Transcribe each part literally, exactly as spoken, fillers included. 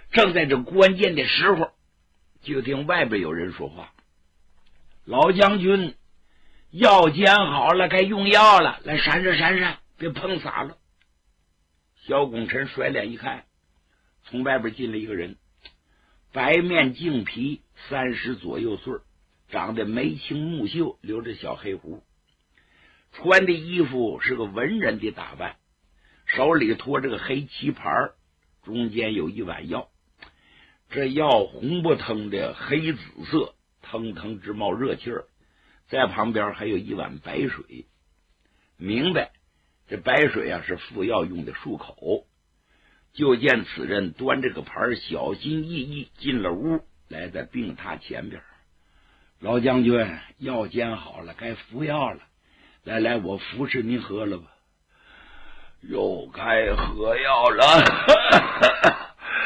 正在这关键的时候，就听外边有人说话：“老将军，药煎好了，该用药了，来闪闪闪闪，别碰洒了。”萧功臣甩脸一看，从外边进来一个人，白面净皮，三十左右岁，长得眉清目秀，留着小黑胡，穿的衣服是个文人的打扮，手里托着个黑棋盘，中间有一碗药，这药红不腾的黑紫色，腾腾直冒热气儿，在旁边还有一碗白水，明白这白水啊是服药用的漱口。就见此人端着个盘，小心翼翼进了屋，来在病榻前边。老将军，药煎好了，该服药了，来来，我服侍您喝了吧。又该喝药了。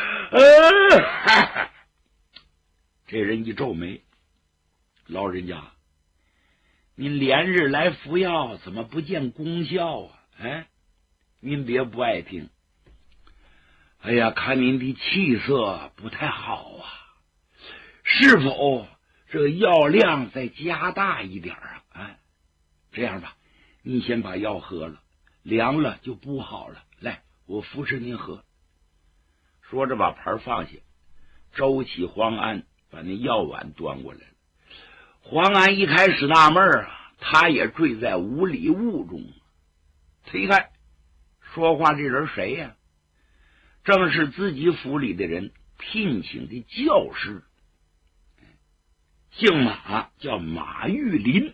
这人一皱眉：“老人家，您连日来服药，怎么不见功效啊？哎，您别不爱听。哎呀，看您的气色不太好啊，是否这药量再加大一点啊？哎，这样吧，您先把药喝了，凉了就不好了。来，我扶持您喝。”说着把盘放下，周起黄安把那药碗端过来了。黄安一开始纳闷啊，他也坠在无里雾中。他一看，说话这人谁呀、啊？正是自己府里的人聘请的教师，姓马，叫马玉林，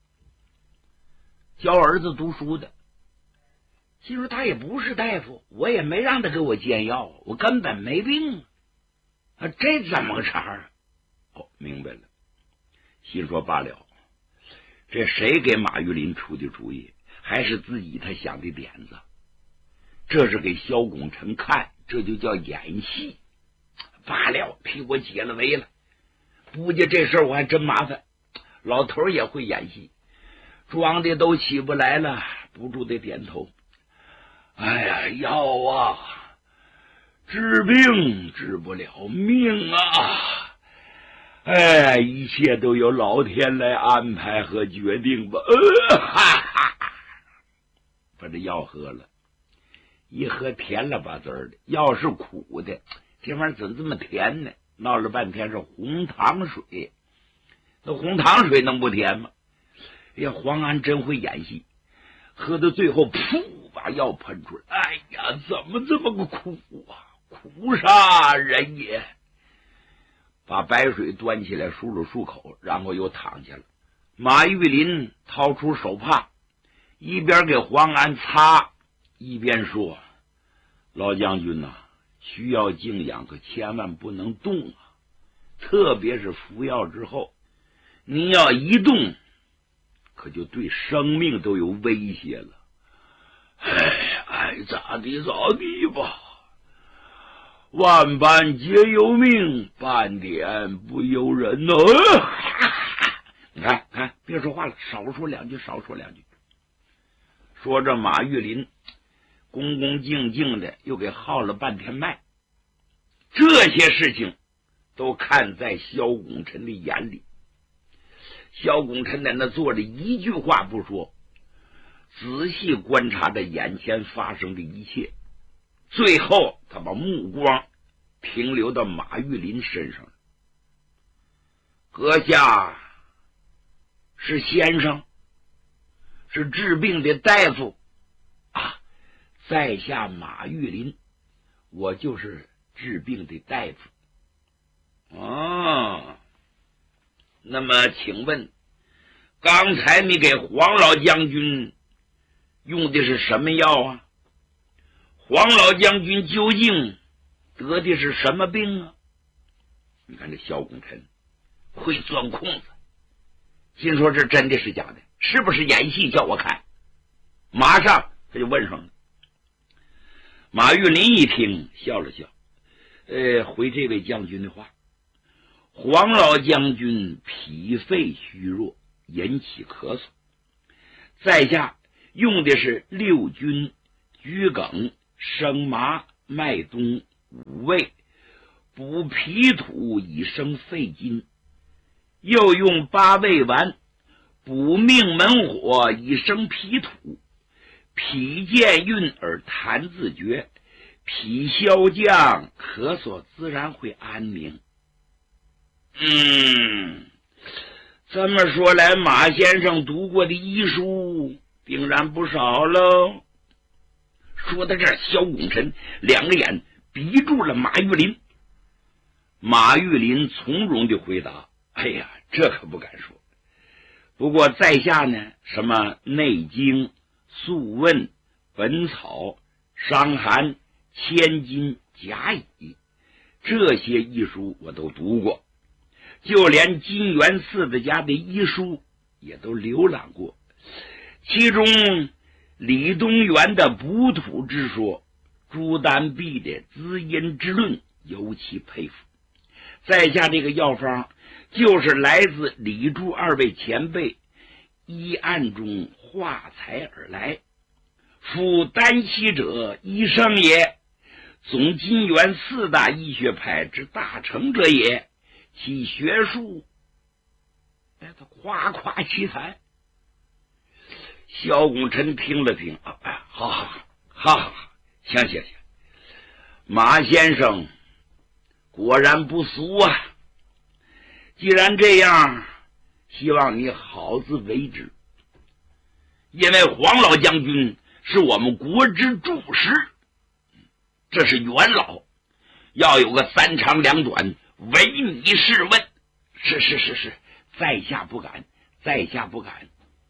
教儿子读书的。心说他也不是大夫，我也没让他给我煎药，我根本没病啊，这怎么个茬啊？哦，明白了。心说罢了，这谁给马玉林出的主意？还是自己他想的点子？这是给萧功臣看，这就叫演戏。罢了，替我解了围了。不介这事儿我还真麻烦，老头也会演戏，装的都起不来了，不住得点头。哎呀，药啊，治病治不了命啊！哎，一切都由老天来安排和决定吧。呃，哈哈，把这药喝了，一喝甜了吧滋儿的，药是苦的，这玩意儿怎么这么甜呢？闹了半天是红糖水，那红糖水能不甜吗？哎呀，黄安真会演戏，喝到最后，噗，把药喷出来。哎呀，怎么这么个苦啊？苦杀人也！把白水端起来漱了漱口，然后又躺下了。马玉林掏出手帕，一边给黄安擦，一边说：“老将军呐、啊，需要静养，可千万不能动啊！特别是服药之后，您要一动，可就对生命都有威胁了。哎，爱咋地咋地吧。万般皆由命，半点不由人呢。你看，看，别说话了，少说两句，少说两句。”说着，马玉林恭恭敬敬的又给号了半天脉。这些事情都看在萧功臣的眼里。萧功臣在那坐着，一句话不说，仔细观察着眼前发生的一切。最后他把目光停留到马玉林身上。阁下是先生，是治病的大夫啊，在下马玉林，我就是治病的大夫。哦，那么请问，刚才你给黄老将军用的是什么药啊？黄老将军究竟得的是什么病啊？你看这萧功臣会钻空子，心说这真的是假的，是不是演戏叫我看？马上他就问上了。马玉林一听笑了笑，呃，回这位将军的话：黄老将军脾肺虚弱，引起咳嗽，在下用的是六君、桔梗、生麻、麦冬、五味、 补脾土以生肺金，又用八味丸补命门火以生脾土，脾健运而痰自绝，脾消降，咳嗽自然会安宁。嗯，这么说来，马先生读过的医书定然不少喽。说到这儿，萧拱辰两个眼逼住了马玉林。马玉林从容地回答：哎呀，这可不敢说。不过在下呢，什么内经、素问、本草、伤寒、千金、甲乙，这些医书我都读过，就连金元四子家的医书也都浏览过。其中李东垣的补土之说，朱丹弼的滋阴之论尤其佩服。在下这个药方就是来自李朱二位前辈医案中化裁而来，夫丹溪者医生也，总金元四大医学派之大成者也，其学术哎，他夸夸其谈。萧拱辰听了听，啊，哎，好好好，好好好，行行行，马先生果然不俗啊！既然这样，希望你好自为之。因为黄老将军是我们国之柱石，这是元老，要有个三长两短，唯你是问。是是是是，在下不敢，在下不敢。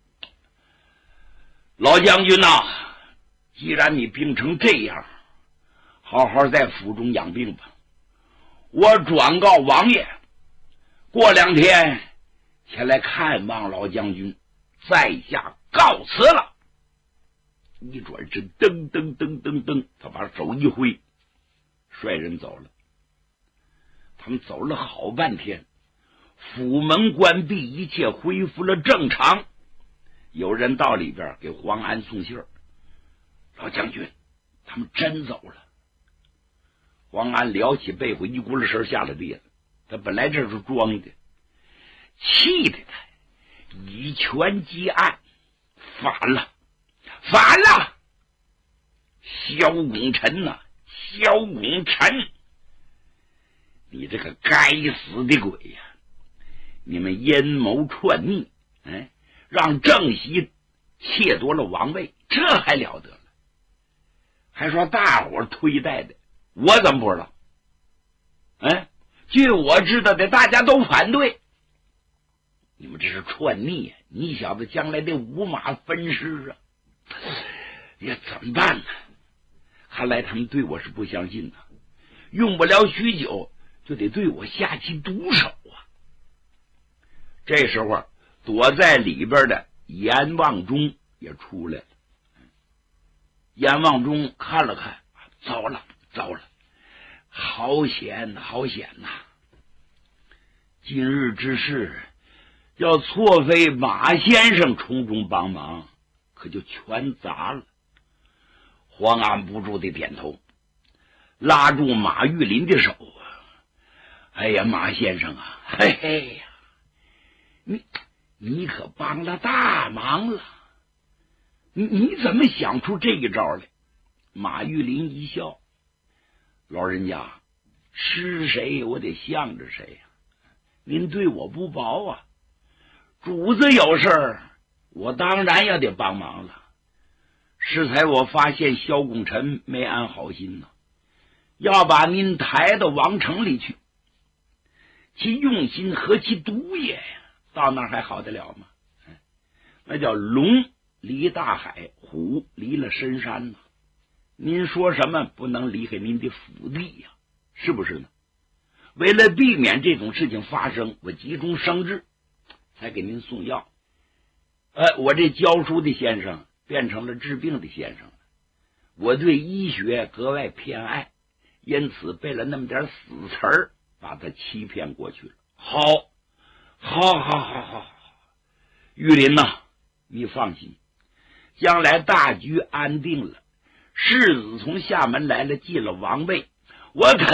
老将军呐、啊，既然你病成这样，好好在府中养病吧。我转告王爷，过两天前来看望老将军，在下告辞了。一转身，噔噔噔噔噔，他把手一挥，率人走了。他们走了好半天，府门关闭，一切恢复了正常。有人到里边给黄安送信儿，老将军，他们真走了。黄安撩起被子，一咕噜声下了地了。他本来这是装的，气的他以拳击案，反了，反了！萧拱辰呐、啊，萧拱辰，你这个该死的鬼呀、啊！你们阴谋篡逆，哎，让郑喜窃夺了王位，这还了得了？还说大伙推戴的，我怎么不知道？哎，据我知道的，大家都反对。你们这是篡逆啊！你小子将来得五马分尸啊！也怎么办呢？看来他们对我是不相信的，用不了许久就得对我下起毒手啊！这时候躲在里边的阎望中也出来了。阎望中看了看，糟了糟了，好险好险呐、啊！今日之事要错非马先生从中帮忙，可就全砸了。黄安不住的点头，拉住马玉林的手。哎呀，马先生啊，嘿嘿呀，你你可帮了大忙了。你你怎么想出这一招来？马玉林一笑，老人家，吃谁我得向着谁呀、啊？您对我不薄啊，主子有事儿，我当然要得帮忙了。适才我发现萧拱辰没安好心呢、啊，要把您抬到王城里去，其用心何其毒也呀！到那儿还好得了吗？那叫龙离大海，虎离了深山呢、啊。您说什么不能离开您的府地呀、啊？是不是呢？为了避免这种事情发生，我急中生智，才给您送药。呃，我这教书的先生变成了治病的先生了。我对医学格外偏爱，因此背了那么点死词儿，把他欺骗过去了。好，好，好，好，好，好，玉林呐、啊，你放心，将来大局安定了，世子从厦门来了，继了王位，我肯